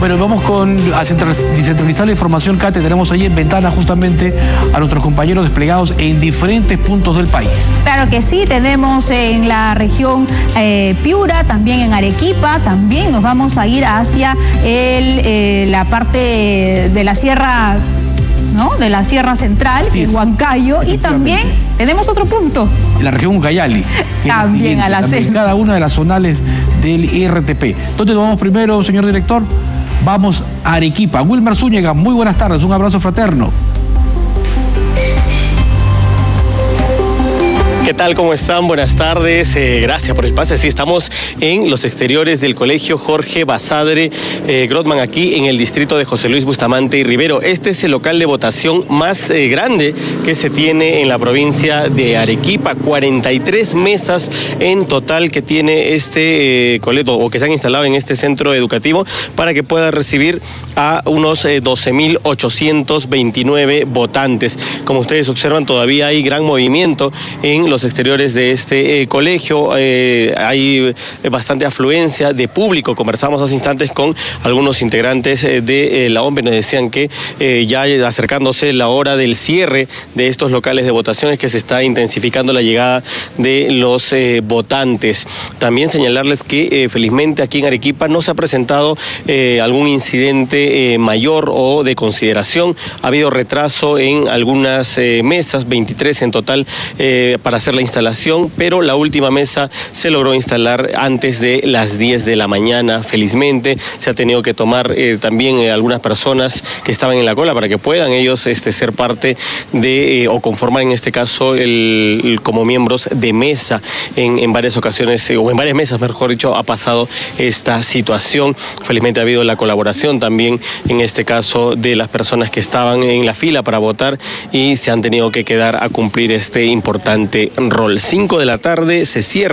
Bueno, vamos a descentralizar la información, Kate. Tenemos ahí en ventana justamente a nuestros compañeros desplegados en diferentes puntos del país. Claro que sí, tenemos en la región Piura, también en Arequipa, también nos vamos a ir hacia la parte de la sierra, ¿no? De la Sierra Central, en Huancayo, y también tenemos otro punto. La región Ucayali. También a la selva. Cada una de las zonales del IRTP. ¿Dónde nos vamos primero, señor director? Vamos a Arequipa. Wilmer Zúñiga, muy buenas tardes, un abrazo fraterno. ¿Qué tal? ¿Cómo están? Buenas tardes. Gracias por el pase. Sí, estamos en los exteriores del Colegio Jorge Basadre Grothman, aquí en el distrito de José Luis Bustamante y Rivero. Este es el local de votación más grande que se tiene en la provincia de Arequipa. 43 mesas en total que tiene este colegio, o que se han instalado en este centro educativo, para que pueda recibir a unos 12.829 votantes. Como ustedes observan, todavía hay gran movimiento en los exteriores de este colegio. Hay bastante afluencia de público. Conversamos hace instantes con algunos integrantes de la OMPE. Nos decían que ya acercándose la hora del cierre de estos locales de votación es que se está intensificando la llegada de los votantes. También señalarles que felizmente aquí en Arequipa no se ha presentado algún incidente mayor o de consideración. Ha habido retraso en algunas mesas, 23 en total, para hacer la instalación, pero la última mesa se logró instalar antes de las 10 de la mañana. Felizmente se ha tenido que tomar también algunas personas que estaban en la cola para que puedan ellos ser parte de o conformar en este caso como miembros de mesa. En varias ocasiones, o en varias mesas mejor dicho, ha pasado esta situación. Felizmente ha habido la colaboración también en este caso de las personas que estaban en la fila para votar y se han tenido que quedar a cumplir este importante rol. 5 de la tarde se cierra